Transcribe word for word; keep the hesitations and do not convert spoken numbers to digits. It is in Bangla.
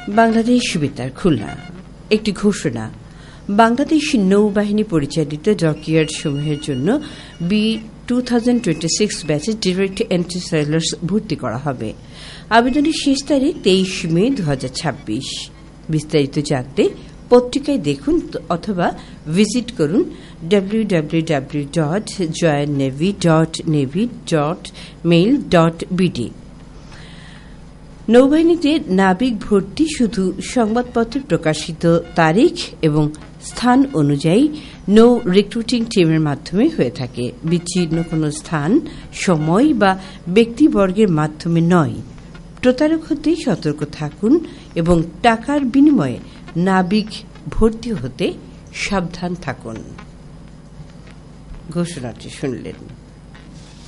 বাংলাদেশ বেতার খুলনা। একটি ঘোষণা। বাংলাদেশ নৌবাহিনী পরিচালিত ডকইয়ার্ড সমূহের জন্য B two thousand twenty six ব্যাচে ডিরেক্ট এন্ট্রি সেলার্স ভর্তি করা হবে। আবেদনের শেষ তারিখ তেইশ মে দু হাজার ছাব্বিশ। বিস্তারিত জানতে পত্রিকায় দেখুন অথবা ভিজিট করুন W W W dot joint navy dot navy dot mail dot BD. নৌবাহিনীতে নাবিক ভর্তি শুধু সংবাদপত্রে প্রকাশিত তারিখ এবং স্থান অনুযায়ী নৌ রিক্রুটিং টিমের মাধ্যমে হয়ে থাকে। বিচ্ছিন্ন কোনো স্থান, সময় বা ব্যক্তিবর্গের মাধ্যমে নয়। প্রতারক হতে সতর্ক থাকুন এবং টাকার বিনিময়ে নাবিক ভর্তি হতে সাবধান থাকুন। ঘোষণাটি শুনলেন।